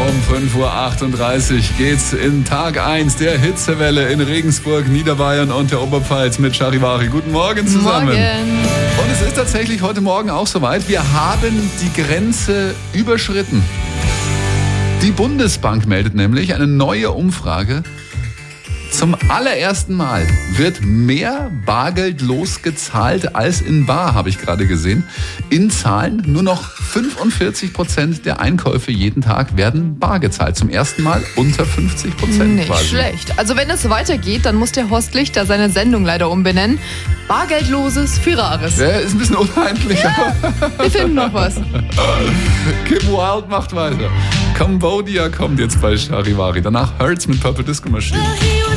Um 5.38 Uhr geht's in Tag 1 der Hitzewelle in Regensburg, Niederbayern und der Oberpfalz mit Charivari. Guten Morgen zusammen. Morgen. Und es ist tatsächlich heute Morgen auch soweit. Wir haben die Grenze überschritten. Die Bundesbank meldet nämlich eine neue Umfrage. Zum allerersten Mal wird mehr Bargeld losgezahlt als in bar, habe ich gerade gesehen. In Zahlen nur noch 45% der Einkäufe jeden Tag werden bar gezahlt. Zum ersten Mal unter 50% Nicht quasi. schlecht. Also wenn es so weitergeht, dann muss der Horst Lichter seine Sendung leider umbenennen. Bargeldloses für Rares. Ja, ist ein bisschen unheimlich. Ja, wir finden noch was. Kim Wilde macht weiter. Cambodia kommt jetzt bei Charivari. Danach Hurts mit Purple Disco Machine.